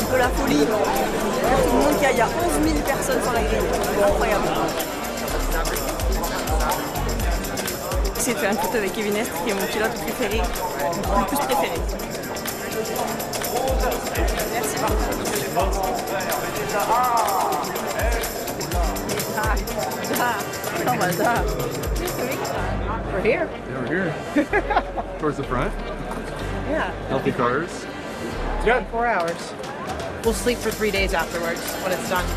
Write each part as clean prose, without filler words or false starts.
peu la folie. Pour tout le monde, il y a 11 000 personnes sur la grille. Incroyable. J'ai fait une photo avec Kevin Estre, qui est mon pilote préféré, le plus préféré. Merci beaucoup. Oh my God. We're here. Yeah, we're here. Towards the front. Yeah. Healthy cars. Yeah. 4 hours. We'll sleep for 3 days afterwards when it's done.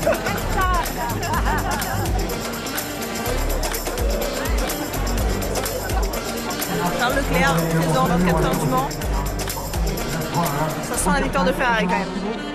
Charles Leclerc, présent 24 heures du Mans. Ça sent la victoire de Ferrari quand même.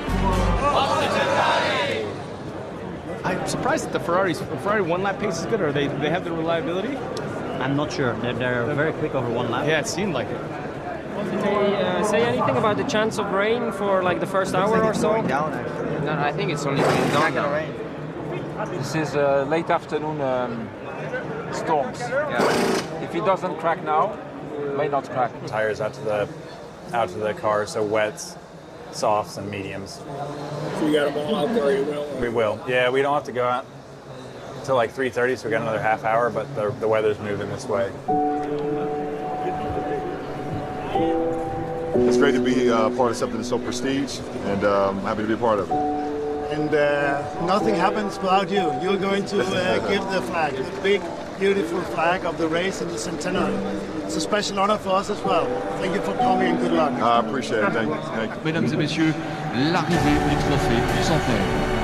I'm surprised that the Ferrari one-lap pace is good, or they have the reliability? I'm not sure. They're very quick over 1 lap. Yeah, it seemed like it. Did they say anything about the chance of rain for like the first hour or so? No, I think it's only going down now. This is late afternoon storms. Yeah. If it doesn't crack now, it may not crack. Tires out to the car, so wets, softs, and mediums. So you got them all out there, you will? We will. Yeah, we don't have to go out until like 3:30, so we got another half hour, but the weather's moving this way. It's great to be part of something that's so prestige, and I'm happy to be a part of it. And nothing happens without you. You're going to give the flag, the big, beautiful flag of the race in the centenary. It's a special honor for us as well. Thank you for coming and good luck. I appreciate it. Thank you. Mesdames et messieurs, l'arrivée du trophée du centenaire.